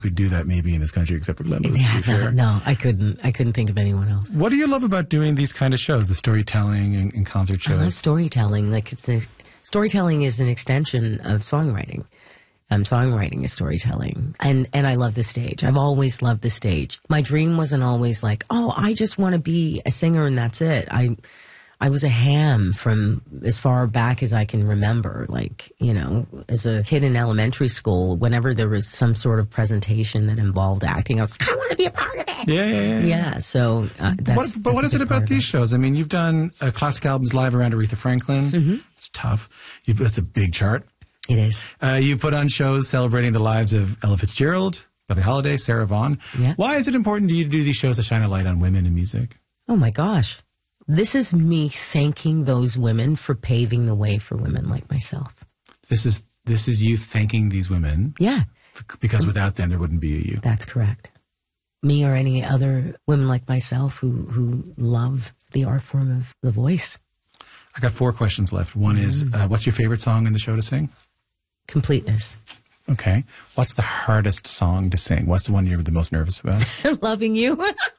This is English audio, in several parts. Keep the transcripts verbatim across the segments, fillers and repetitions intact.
could do that maybe in this country except for Glenn Lewis, Yeah, to be fair. no, I couldn't. I couldn't think of anyone else. What do you love about doing these kind of shows, the storytelling and, and concert shows? I love storytelling. Like it's a, storytelling is an extension of songwriting. Um, songwriting is storytelling. And, and I love the stage. I've always loved the stage. My dream wasn't always like, oh, I just want to be a singer and that's it. I, I was a ham from as far back as I can remember. Like, you know, as a kid in elementary school, whenever there was some sort of presentation that involved acting, I was like, I want to be a part of it. Yeah, yeah, yeah. Yeah, so uh, that's, what, But that's what a is it big about part of these it. shows? I mean, you've done uh, classic albums live around Aretha Franklin. Mm-hmm. It's tough. You, that's a big chart. It is. Uh, you put on shows celebrating the lives of Ella Fitzgerald, Billie Holiday, Sarah Vaughan. Yeah. Why is it important to you to do these shows that shine a light on women in music? Oh, my gosh. This is me thanking those women for paving the way for women like myself. This is this is you thanking these women. Yeah. For, because without them, there wouldn't be a you. That's correct. Me or any other women like myself who, who love the art form of the voice. I got four questions left. One mm. is, uh, what's your favorite song in the show to sing? Completeness. Okay. What's the hardest song to sing? What's the one you're the most nervous about? Loving You.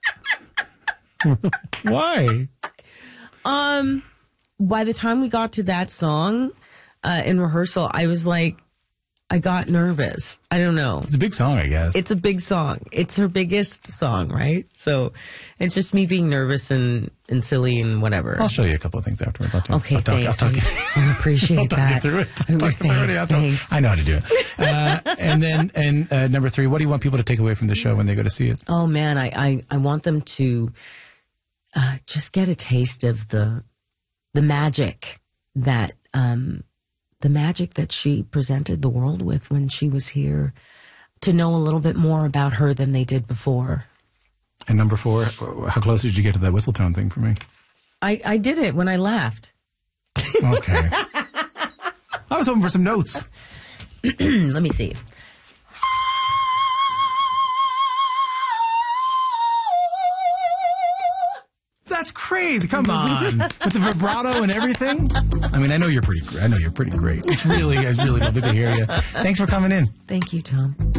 Why? Um, by the time we got to that song uh, in rehearsal, I was like, I got nervous. I don't know. It's a big song, I guess. It's a big song. It's her biggest song, right? So it's just me being nervous and, and silly and whatever. I'll show you a couple of things afterwards. I'll talk, okay, I'll talk, thanks. I'll talk, I, I appreciate I'll talk that. you through it. I'll talk thanks, you through it. thanks. I know how to do it. Uh, and then, and uh, number three, what do you want people to take away from the show when they go to see it? Oh, man, I, I, I want them to uh, just get a taste of the the magic that... Um, the magic that she presented the world with when she was here, to know a little bit more about her than they did before. And number four, how close did you get to that whistle tone thing for me? I, I did it when I laughed. Okay. I was hoping for some notes. Let me see. That's crazy. Come on. With the vibrato and everything. I mean, I know you're pretty I know you're pretty great. It's really, it's really lovely to hear you. Thanks for coming in. Thank you, Tom.